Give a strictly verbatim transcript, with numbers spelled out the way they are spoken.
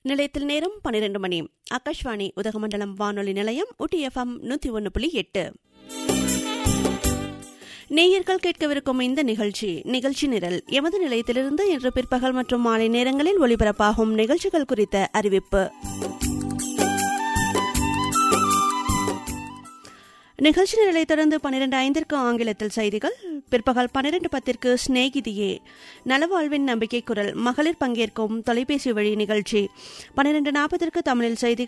நிலையத்தில் நேரம் பனிரெண்டு மணி. ஆகாஷ்வாணி உதகமண்டலம் வானொலி நிலையம் ஊட்டி எஃப்எம் நூற்றி ஒன்று புள்ளி எட்டு. நேயர்கள் கேட்கவிருக்கும் இந்த நிகழ்ச்சி நிகழ்ச்சி நிரல் எமது நிலையத்திலிருந்து இன்று பிற்பகல் மற்றும் மாலை நேரங்களில் ஒலிபரப்பாகும் நிகழ்ச்சிகள் குறித்த அறிவிப்பு. நிகழ்ச்சி நிரலை தொடர்ந்து பனிரெண்டு ஐந்திற்கு ஆங்கிலத்தில் செய்திகள். பிற்பகல் பனிரெண்டு பத்திற்கு ஸ்நேகிதியே நலவாழ்வின் நம்பிக்கை குரல் மகளிர் பங்கேற்கும் தொலைபேசி வழி நிகழ்ச்சி. பனிரெண்டு நாற்பதற்கு தமிழில் செய்திகள்.